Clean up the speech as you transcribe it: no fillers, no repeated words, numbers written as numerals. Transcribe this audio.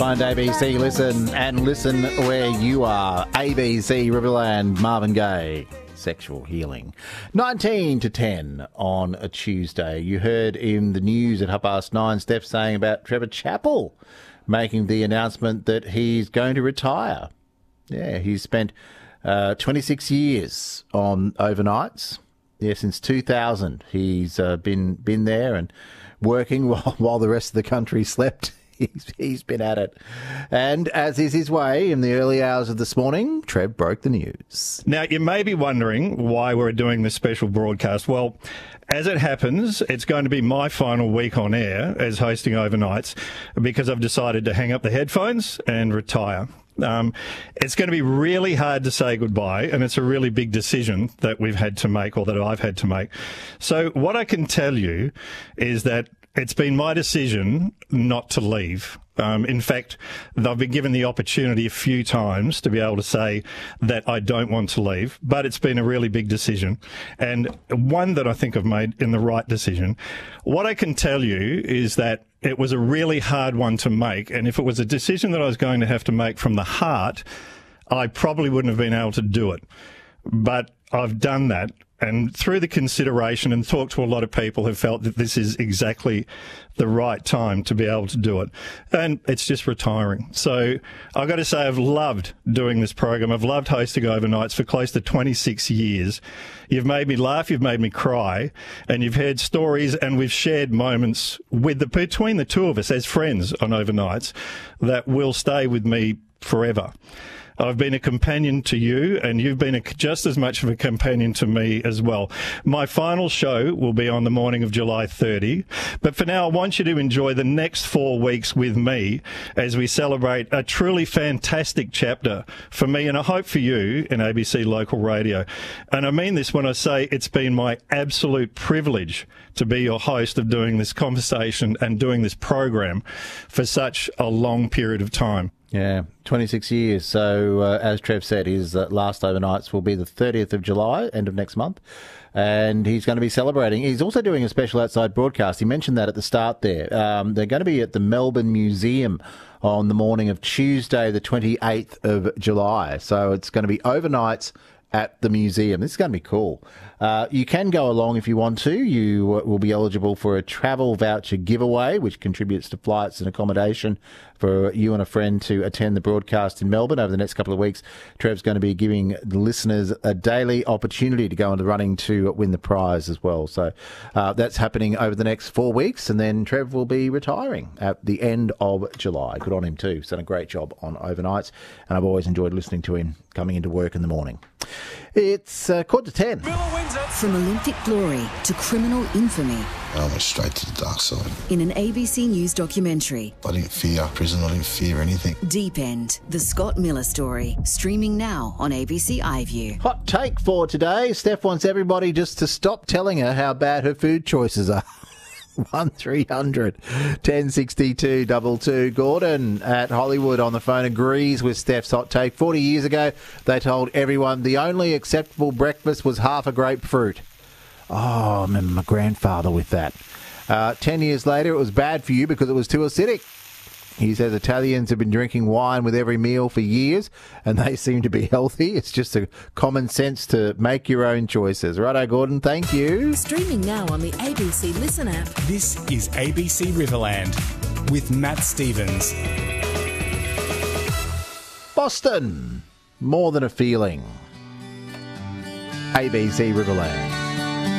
Find ABC Listen and listen where you are. ABC Riverland, Marvin Gaye. Sexual healing. 19 to 10 on a Tuesday. You heard in the news at 9:30, Steph saying about Trevor Chappell making the announcement that he's going to retire. Yeah, he's spent 26 years on overnights. Yeah, since 2000. He's been there and working while the rest of the country slept. He's been at it. And as is his way, in the early hours of this morning, Trev broke the news. Now, you may be wondering why we're doing this special broadcast. Well, as it happens, it's going to be my final week on air as hosting overnights because I've decided to hang up the headphones and retire. It's going to be really hard to say goodbye, and it's a really big decision that we've had to make, or that I've had to make. So what I can tell you is that it's been my decision not to leave. In fact, I've been given the opportunity a few times to be able to say that I don't want to leave, but it's been a really big decision, and one that I think I've made in the right decision. What I can tell you is that it was a really hard one to make, and if it was a decision that I was going to have to make from the heart, I probably wouldn't have been able to do it. But I've done that, and through the consideration and talked to a lot of people who felt that this is exactly the right time to be able to do it. And it's just retiring. So I've got to say I've loved doing this program. I've loved hosting overnights for close to 26 years. You've made me laugh, you've made me cry, and you've heard stories, and we've shared moments between the two of us as friends on overnights that will stay with me forever. I've been a companion to you, and you've been just as much of a companion to me as well. My final show will be on the morning of July 30. But for now, I want you to enjoy the next 4 weeks with me as we celebrate a truly fantastic chapter for me, and I hope for you, in ABC Local Radio. And I mean this when I say it's been my absolute privilege to be your host of doing this conversation and doing this program for such a long period of time. Yeah, 26 years. So, as Trev said, his last overnights will be the 30th of July, end of next month, and he's going to be celebrating. He's also doing a special outside broadcast. He mentioned that at the start there. They're going to be at the Melbourne Museum on the morning of Tuesday, the 28th of July. So it's going to be overnights at the museum. This is going to be cool. You can go along if you want to. You will be eligible for a travel voucher giveaway, which contributes to flights and accommodation for you and a friend to attend the broadcast in Melbourne over the next couple of weeks. Trev's going to be giving the listeners a daily opportunity to go into the running to win the prize as well. So that's happening over the next 4 weeks, and then Trev will be retiring at the end of July. Good on him too. He's done a great job on overnights, and I've always enjoyed listening to him coming into work in the morning. It's 9:45. From Olympic glory to criminal infamy. I went straight to the dark side. In an ABC News documentary. I didn't fear prison, I didn't fear anything. Deep End, the Scott Miller story. Streaming now on ABC iView. Hot take for today. Steph wants everybody just to stop telling her how bad her food choices are. 1300 1062 22. Gordon at Hollywood on the phone agrees with Steph's hot take. 40 years ago, they told everyone the only acceptable breakfast was half a grapefruit. Oh, I remember my grandfather with that. 10 years later, it was bad for you because it was too acidic. He says Italians have been drinking wine with every meal for years, and they seem to be healthy. It's just a common sense to make your own choices. Righto, Gordon, thank you. Streaming now on the ABC Listen app. This is ABC Riverland with Matt Stevens. Boston, more than a feeling. ABC Riverland.